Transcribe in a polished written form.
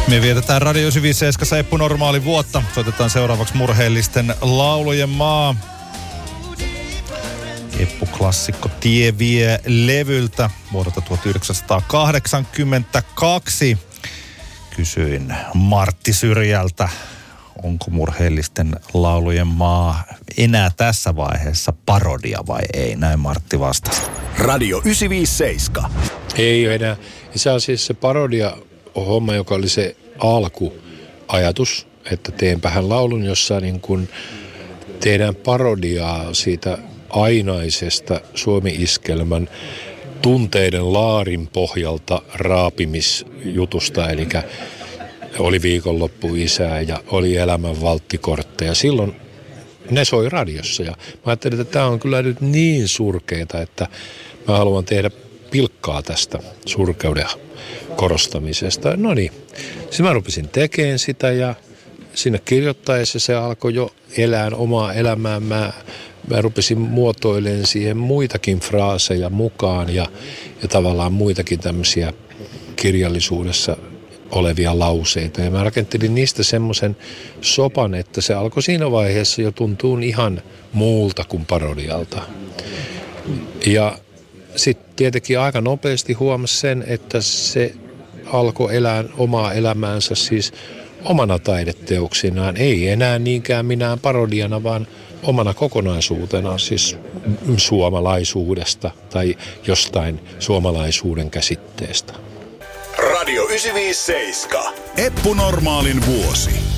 Me vietetään Radio 957 Eppu Normaali vuotta. Soitetaan seuraavaksi murheellisten laulujen maa. Eppu-klassikko Tie vie -levyltä vuodelta 1982. Kysyin Martti Syrjältä, onko murheellisten laulujen maa enää tässä vaiheessa parodia vai ei? Näin Martti vastasi. Radio 957. Ei ole enää. Se on siis se parodia homma, joka oli se alkuajatus, että teenpähän laulun, jossa niin kun tehdään parodiaa siitä ainaisesta Suomi-iskelmän tunteiden laarin pohjalta raapimisjutusta, eli oli viikonloppu isää ja oli elämän valttikortteja. Silloin ne soi radiossa ja mä ajattelin, että tämä on kyllä nyt niin surkeeta, että mä haluan tehdä pilkkaa tästä surkeuden korostamisesta. No niin, sitten mä rupesin tekemään sitä ja siinä kirjoittaessa se alkoi jo elää omaa elämää. Mä rupesin muotoilemaan siihen muitakin fraaseja mukaan ja tavallaan muitakin tämmöisiä kirjallisuudessa olevia lauseita. Ja mä rakentelin niistä semmoisen sopan, että se alkoi siinä vaiheessa jo tuntua ihan muulta kuin parodialta. Ja sitten tietenkin aika nopeasti huomasi sen, että se alkoi elää omaa elämäänsä siis omana taideteoksinaan. Ei enää niinkään minään parodiana, vaan omana kokonaisuutena, siis suomalaisuudesta tai jostain suomalaisuuden käsitteestä. Radio 957. Eppu Normaalin vuosi.